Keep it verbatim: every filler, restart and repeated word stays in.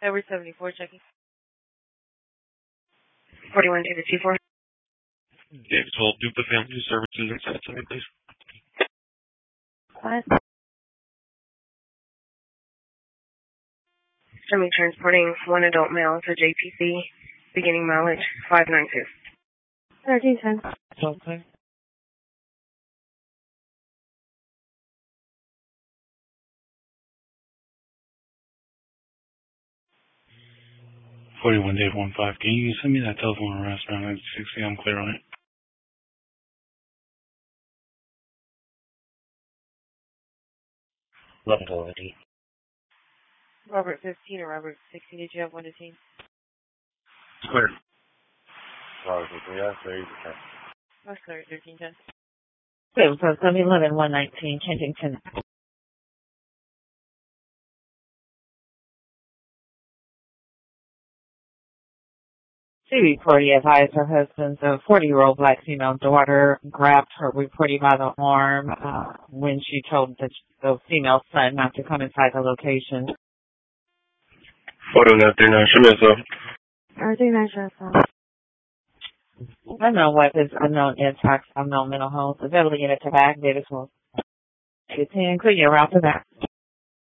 Tower seventy-four, checking. forty-one David two four. David twelve, Dupa Family Services inside somebody, please. What? I'm transporting one adult male to J P C, beginning mileage five nine two. thirteen ten. Okay. forty-one Dave one five, can you send me that telephone harass around at sixty? I'm clear on it. eleven twelve eighty. Robert fifteen or Robert sixteen, did you have one to team? It's clear. Robert fifteen, yeah, thirty percent. That's clear, thirteen ten. Okay, so seven eleven one nineteen, Kensington. C reported advised her husband's a forty-year-old black female daughter grabbed her reportedly by the arm uh, when she told the, the female son not to come inside the location. Photo nine three nine, show me yourself. thirteen nine, show yourself. Unknown weapons, unknown impacts, unknown mental health. Available unit to back, Davis will. ten, clear your route to back.